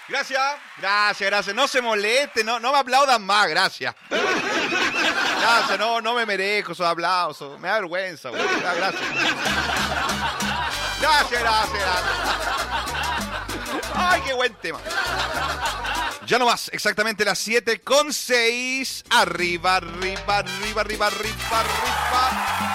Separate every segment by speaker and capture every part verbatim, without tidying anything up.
Speaker 1: Gracias, gracias, gracias. No se moleste, no, no me aplaudan más, gracias. Gracias, no, no me merezco esos aplausos. Me da vergüenza, güey. Gracias. Gracias, gracias, gracias. Ay, qué buen tema. Ya no más, exactamente las siete con seis. Arriba, arriba, arriba, arriba, arriba, arriba.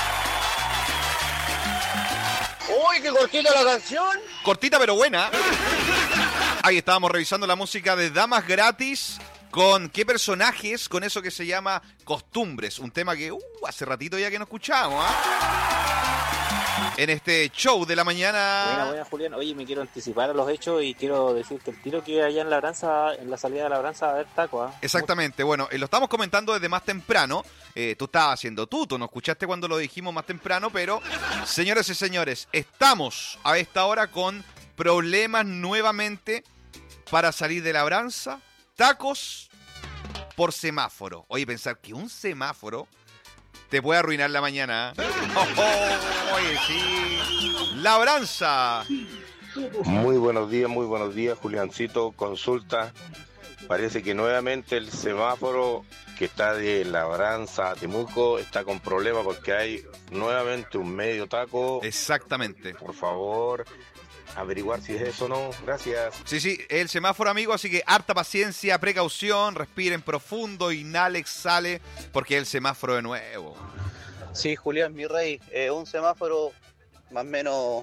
Speaker 2: ¡Uy, qué cortita la canción!
Speaker 1: Cortita pero buena. Ahí estábamos revisando la música de Damas Gratis. ¿Con qué personajes? Con eso que se llama Costumbres. Un tema que uh, hace ratito ya que no escuchábamos, ¿ah? En este show de la mañana.
Speaker 3: Buena, buena, Julián. Oye, me quiero anticipar a los hechos y quiero decir que el tiro que allá en Labranza, en la salida de Labranza, va a haber taco, ¿eh?
Speaker 1: Exactamente. Bueno, eh, lo estamos comentando desde más temprano. Eh, tú estabas haciendo tuto, no escuchaste cuando lo dijimos más temprano, pero, señores y señores, estamos a esta hora con problemas nuevamente para salir de Labranza. Tacos por semáforo. Oye, pensar que un semáforo te puede arruinar la mañana. Oh, oh, oye, sí. Labranza.
Speaker 4: Muy buenos días, muy buenos días, Juliancito. Consulta. Parece que nuevamente el semáforo que está de Labranza a Temuco está con problemas porque hay nuevamente un medio taco.
Speaker 1: Exactamente.
Speaker 4: Por favor, averiguar si es eso o no. Gracias.
Speaker 1: Sí, sí, el semáforo, amigo, así que harta paciencia, precaución, respiren profundo, inhale, exhale, porque es el semáforo de nuevo.
Speaker 2: Sí, Julián, mi rey, eh, un semáforo más o menos